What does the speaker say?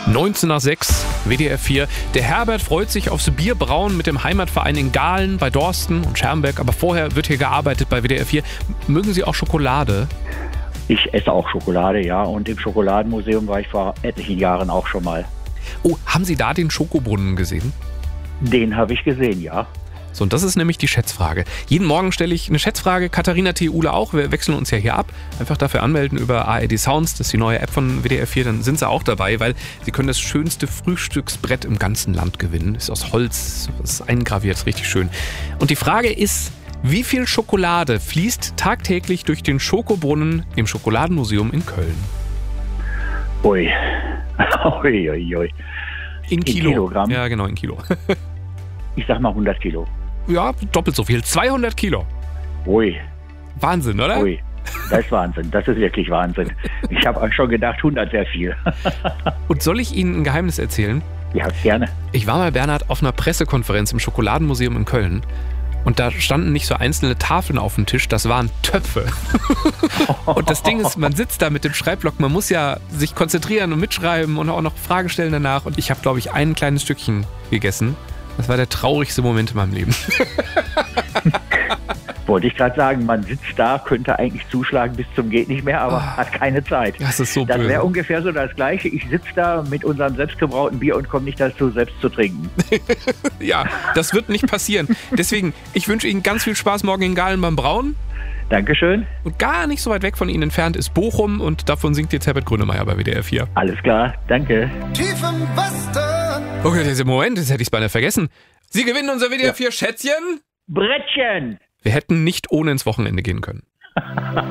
19:06, WDR 4. Der Herbert freut sich aufs Bierbrauen mit dem Heimatverein in Gahlen bei Dorsten und Schermbeck. Aber vorher wird hier gearbeitet bei WDR 4. Mögen Sie auch Schokolade? Ich esse auch Schokolade, ja. Und im Schokoladenmuseum war ich vor etlichen Jahren auch schon mal. Oh, haben Sie da den Schokobrunnen gesehen? Den habe ich gesehen, ja. So, und das ist nämlich die Schätzfrage. Jeden Morgen stelle ich eine Schätzfrage. Katharina T. Uhle auch. Wir wechseln uns ja hier ab. Einfach dafür anmelden über ARD Sounds. Das ist die neue App von WDR 4. Dann sind Sie auch dabei, weil Sie können das schönste Frühstücksbrett im ganzen Land gewinnen. Ist aus Holz, ist eingraviert, ist richtig schön. Und die Frage ist, wie viel Schokolade fließt tagtäglich durch den Schokobrunnen im Schokoladenmuseum in Köln? Ui. Ui, ui, ui. In Kilogramm? Ja, genau, in Kilo. Ich sag mal 100 Kilo. Ja, doppelt so viel. 200 Kilo. Ui. Wahnsinn, oder? Ui. Das ist Wahnsinn. Das ist wirklich Wahnsinn. Ich habe schon gedacht, 100 wäre viel. Und soll ich Ihnen ein Geheimnis erzählen? Ja, gerne. Ich war mal, Bernhard, auf einer Pressekonferenz im Schokoladenmuseum in Köln. Und da standen nicht so einzelne Tafeln auf dem Tisch, das waren Töpfe. Und das Ding ist, man sitzt da mit dem Schreibblock, man muss ja sich konzentrieren und mitschreiben und auch noch Fragen stellen danach. Und ich habe, glaube ich, ein kleines Stückchen gegessen. Das war der traurigste Moment in meinem Leben. Wollte ich gerade sagen, man sitzt da, könnte eigentlich zuschlagen bis zum geht nicht mehr, aber hat keine Zeit. Das ist so Das böse. wäre ungefähr so das Gleiche. Ich sitze da mit unserem selbstgebrauten Bier und komme nicht dazu, selbst zu trinken. Ja, das wird nicht passieren. Deswegen, ich wünsche Ihnen ganz viel Spaß morgen in Gahlen beim Brauen. Dankeschön. Und gar nicht so weit weg von Ihnen entfernt ist Bochum und davon singt jetzt Herbert Grönemeyer bei WDR 4. Alles klar, danke. Tief im Westen. Okay, das ist im Moment, das hätte ich es beinahe vergessen. Sie gewinnen unser WDR 4 Schätzchen. Brettchen! Wir hätten nicht ohne ins Wochenende gehen können.